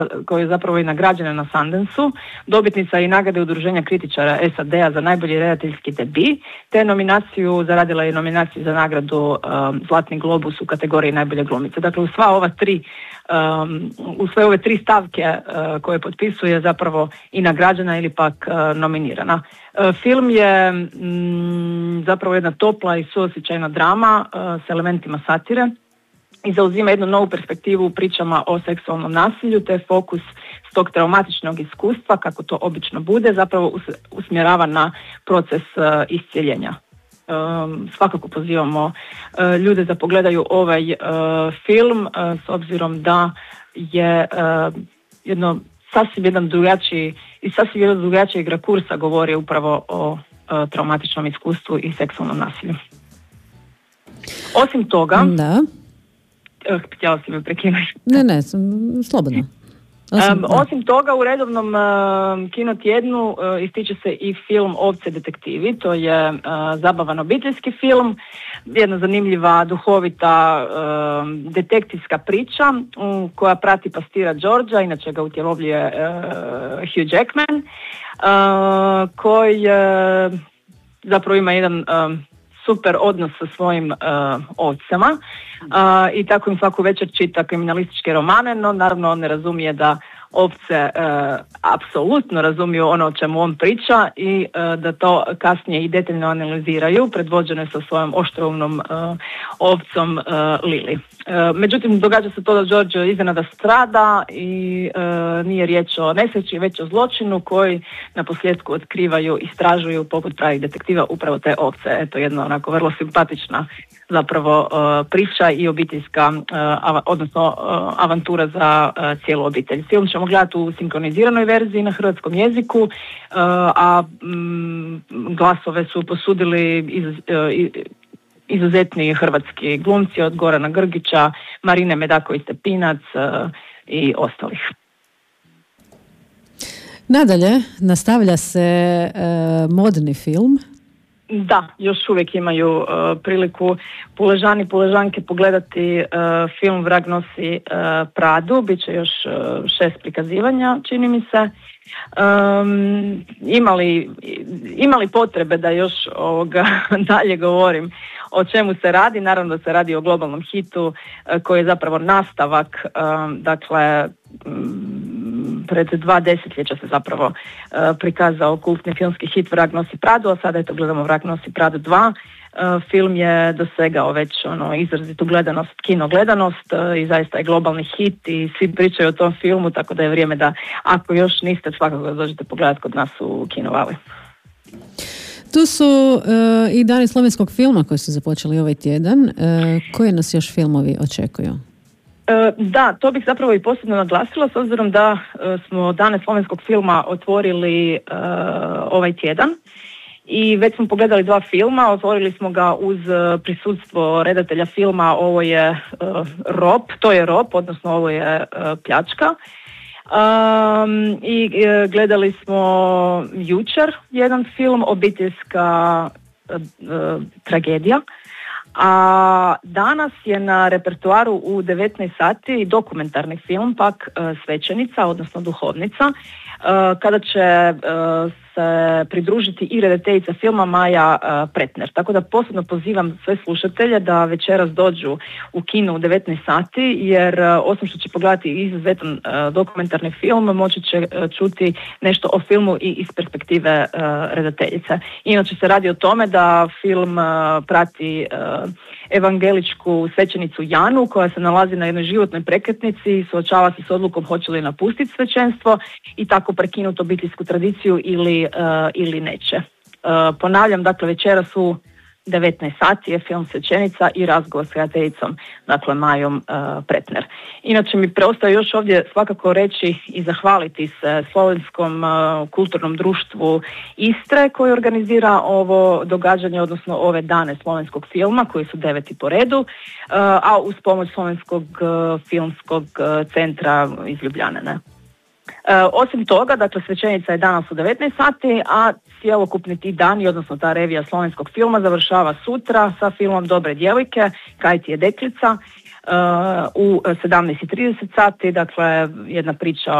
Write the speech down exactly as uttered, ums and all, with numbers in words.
koja je zapravo i nagrađena na Sundanceu, dobitnica i nagrade Udruženja kritičara S A D-a za najbolji redateljski debi, te nominaciju, zaradila je nominaciju za nagradu um, Zlatni globus u kategoriji najbolje glumice. Dakle, u sva ova tri, um, u sve ove tri stavke uh, koje potpisuje zapravo i nagrađena ili pak uh, nominirana. Uh, film je mm, zapravo jedna topla i suosjećajna drama uh, s elementima satire i zauzima jednu novu perspektivu u pričama o seksualnom nasilju, te fokus s tog traumatičnog iskustva, kako to obično bude, zapravo usmjerava na proces uh, iscijeljenja. Um, svakako pozivamo uh, ljude da pogledaju ovaj uh, film uh, s obzirom da je uh, jedno sasvim jedan drugačiji i sasvim jedan drugačijeg rakursa govori upravo o uh, traumatičnom iskustvu i seksualnom nasilju. Osim toga, da. Htjela si me prekinuti. Ne, ne, slobodno. Osim, um, osim toga, u redovnom uh, kinotjednu uh, ističe se i film Ovce detektivi. To je uh, zabavan obiteljski film, jedna zanimljiva, duhovita uh, detektivska priča um, koja prati pastira Georgea, inače ga utjelovljuje uh, Hugh Jackman, uh, koji uh, zapravo ima jedan um, super odnos sa svojim uh, ovcama uh, i tako im svaku večer čita kriminalističke romane, no naravno on ne razumije da ovce uh, apsolutno razumiju ono o čemu on priča i uh, da to kasnije i detaljno analiziraju, predvođene sa svojom oštroumnom uh, ovcom uh, Lily. Uh, međutim, događa se to da George iznenada strada i uh, nije riječ o nesreći, već o zločinu koji na posljedku otkrivaju, istražuju poput pravih detektiva upravo te ovce. Eto, jedna onako vrlo simpatična zapravo uh, priča i obiteljska, uh, ava, odnosno uh, avantura za uh, cijelu obitelj. Film ćemo gledati u sinkroniziranoj verziji na hrvatskom jeziku, uh, a um, glasove su posudili iz, uh, izuzetni hrvatski glumci od Gorana Grgića, Marine Medaković-Stepinac uh, i ostalih. Nadalje, nastavlja se uh, modni film. Da, još uvijek imaju uh, priliku Puležani i Puležanke pogledati uh, film Vrag nosi uh, Pradu, bit će još uh, šest prikazivanja, čini mi se. Um, imali, imali potrebe da još ovoga dalje govorim o čemu se radi, naravno da se radi o globalnom hitu uh, koji je zapravo nastavak, um, dakle um, pred dva desetljeća se zapravo uh, prikazao kultni filmski hit Vrag nosi Pradu, a sada eto gledamo Vrag nosi Pradu dva. Uh, film je dosegao već ono izrazitu gledanost, kino gledanost uh, i zaista je globalni hit i svi pričaju o tom filmu, tako da je vrijeme da ako još niste, svakako da dođete pogledati kod nas u Kinovali. Tu su uh, i dani slovenskog filma koji su započeli ovaj tjedan. Uh, koji nas još filmovi očekuju? Da, to bih zapravo i posebno naglasila s obzirom da smo dane slovenskog filma otvorili uh, ovaj tjedan i već smo pogledali dva filma, otvorili smo ga uz prisutstvo redatelja filma, ovo je uh, Rop, to je Rop, odnosno ovo je uh, Pljačka. Um, i uh, gledali smo jučer jedan film, obiteljska uh, uh, tragedija. A danas je na repertoaru u devetnaest sati dokumentarni film, pak uh, Svećenica, odnosno Duhovnica, uh, kada će uh, se pridružiti i redateljica filma Maja uh, Pretner. Tako da posebno pozivam sve slušatelje da večeras dođu u kino u devetnaest sati, jer uh, osim što će pogledati izuzetan uh, dokumentarni film, moći će uh, čuti nešto o filmu i iz perspektive uh, redateljice. Inače se radi o tome da film uh, prati uh, evangeličku svećenicu Janu koja se nalazi na jednoj životnoj prekretnici i suočava se s odlukom hoće li napustiti svećenstvo i tako prekinuti obiteljsku tradiciju ili, uh, ili neće. Uh, ponavljam, dakle večeras u devetnaest sati je film Svećenica i razgovor s redateljicom, dakle Majom uh, Pretner. Inače mi preostaje još ovdje svakako reći i zahvaliti se Slovenskom uh, kulturnom društvu Istre koji organizira ovo događanje, odnosno ove dane slovenskog filma koji su deveti po redu, uh, a uz pomoć Slovenskog uh, filmskog uh, centra iz Ljubljane. Ne? E, osim toga, dakle, Svećenica je danas u devetnaest sati, a cjelokupni ti dani, odnosno ta revija slovenskog filma završava sutra sa filmom Dobre djevojke, Kaj ti je deklica, u sedamnaest i trideset sati, dakle jedna priča